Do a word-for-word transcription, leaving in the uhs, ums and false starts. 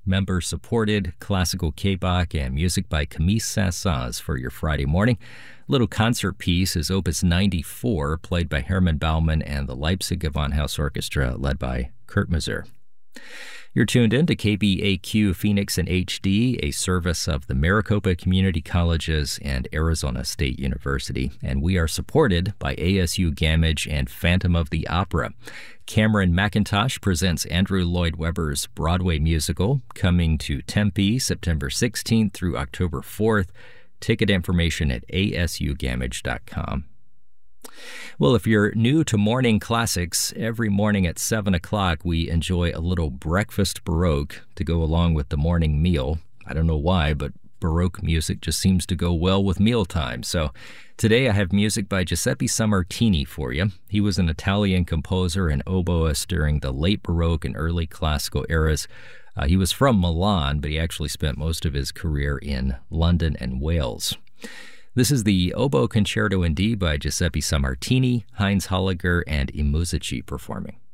member-supported classical K-Bach and music by Camille Saint-Saëns for your Friday morning. A little concert piece is Opus ninety-four, played by Hermann Baumann and the Leipzig Gewandhaus Orchestra, led by Kurt Masur. You're tuned in to K B A Q Phoenix in H D, a service of the Maricopa Community Colleges and Arizona State University, and we are supported by A S U Gamage and Phantom of the Opera. Cameron McIntosh presents Andrew Lloyd Webber's Broadway musical, coming to Tempe September sixteenth through October fourth. Ticket information at A S U gamage dot com. Well, if you're new to morning classics, every morning at seven o'clock we enjoy a little breakfast Baroque to go along with the morning meal. I don't know why, but Baroque music just seems to go well with mealtime. So today I have music by Giuseppe Sammartini for you. He was an Italian composer and oboist during the late Baroque and early classical eras. Uh, he was from Milan, but he actually spent most of his career in London and Wales. This is the Oboe Concerto in D by Giuseppe Sammartini, Heinz Holliger, and I Musici performing.